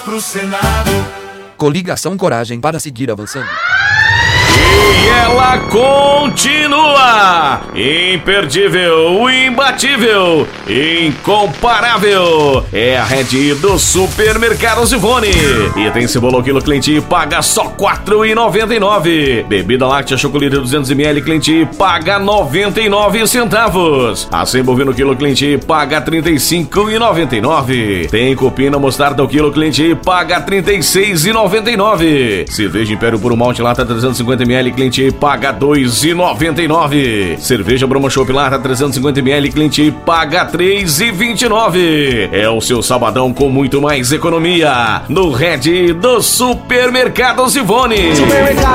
pro Senado. Coligação Coragem para seguir avançando. E ela continua imperdível, imbatível, incomparável. É a rede dos supermercados Ivone. E tem cebola quilo cliente paga só R$ 4,99. Bebida láctea chocolate 200ml cliente paga 99 centavos. Acém bovino quilo cliente paga R$ 35,99. Tem cupina mostarda o quilo cliente paga R$ 36,99. Cerveja Império Puro Malte lata 350ml cliente paga R$ 2,99. Cerveja Brahma Chopp lata 350ml cliente paga R$ 3,29. É o seu sabadão com muito mais economia no Red dos Supermercados Ivone.